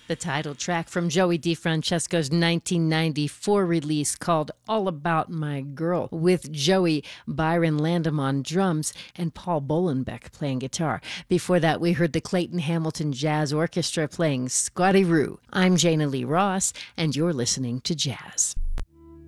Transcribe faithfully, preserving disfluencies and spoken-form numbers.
The title track from Joey DeFrancesco's nineteen ninety-four release called All About My Girl, with Joey Byron Landham on drums and Paul Bolenbeck playing guitar. Before that, we heard the Clayton Hamilton Jazz Orchestra playing Scotty Roo. I'm Jana Lee Ross, and you're listening to Jazz.